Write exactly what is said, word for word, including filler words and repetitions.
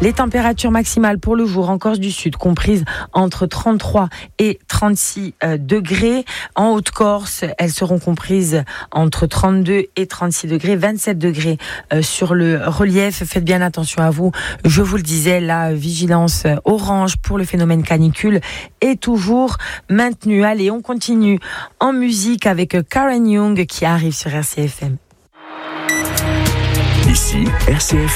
Les températures maximales pour le jour en Corse du Sud comprises entre trente-trois et trente-six euh, degrés. En Haute-Corse, elles seront comprises entre trente-deux et trente-six degrés, vingt-sept degrés euh, sur le relief. Faites bien attention à vous. Je vous le disais, la vigilance orange pour le phénomène canicule est toujours maintenue. Allez, on continue en musique avec Karen Young qui arrive sur R C F M. Ici, R C F M.